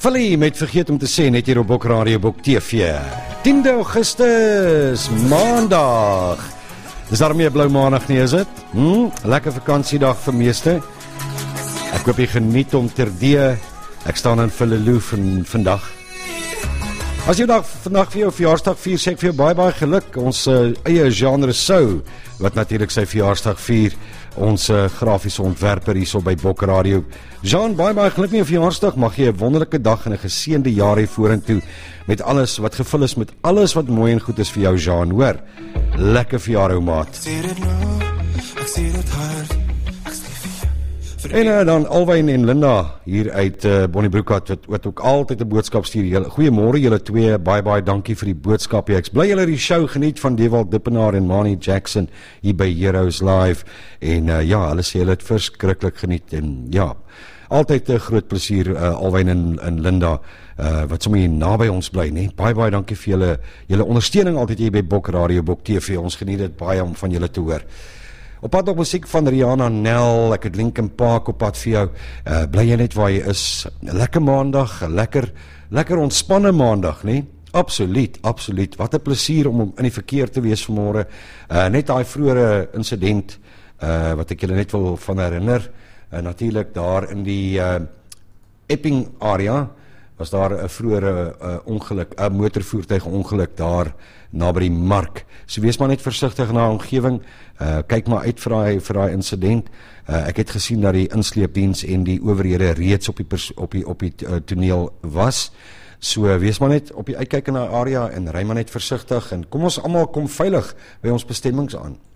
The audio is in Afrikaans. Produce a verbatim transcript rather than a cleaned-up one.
Philly met vergeet om te sê net hier op Bok Radio Bok T V. tiende Augustus, maandag. Dis daarmee 'n blou maandag nie, is dit? Hm? Lekker vakansiedag vir meeste. Ek hoop jy geniet om terdee. Ek staan in Philly van vandag. As jy dag vandag vir jou verjaarsdag vier, sê ek vir jou baie baie geluk. Ons uh, eie genre sou, wat natuurlik sy verjaarsdag vier, ons uh, grafiese ontwerper hierso by Bok Radio. Jean, baie baie geluk met jou verjaarsdag. Mag jy 'n wonderlike dag en 'n geseënde jaar hê vorentoe met alles wat gevul is met alles wat mooi en goed is vir jou, Jean, hoor. Lekker verjaar, ou maat. Ek sien dit hard. En uh, dan Alwyn en Linda hier uit uh, Bonnebroekstad wat, wat ook altyd 'n boodskap stuur. Goeiemôre julle twee, baie baie dankie vir die boodskap. Ek bly julle die show geniet van Dewald Dippenaar en Manny Jackson hier by Heroes Live. En uh, ja, hulle sê hulle het verskriklik geniet en ja, altyd 'n groot plesier uh, Alwyn en, en Linda uh, wat sommer hier naby ons bly, né? Baie baie dankie vir julle julle ondersteuning altyd hier by Bok Radio Bok T V. Ons geniet dit baie om van julle te hoor. Op pad op musiek van Rihanna Nel, ek het Linkin Park op pad vir jou. Uh, bly jy net waar jy is. Lekker maandag, lekker lekker ontspanne maandag, né? Absoluut, absoluut. Wat 'n plesier om in die verkeer te wees vanmôre. Uh, net daai vroeë insident uh, wat ek julle net wil van herinner. Uh, natuurlik daar in die uh, Epping area was daar 'n vroeë uh, ongeluk, 'n uh, motorvoertuig ongeluk daar naby die mark. So wees maar net versigtig na omgewing. Uh, kyk maar uit vir daai vir daai insident. Uh, ek het gesien dat die insleepdiens en die owerhede reeds op die pers, op die op die uh, toneel was. So uh, wees maar net op die uitkyk in daai area en ry maar net versigtig en kom ons almal kom veilig by ons bestemmings aan.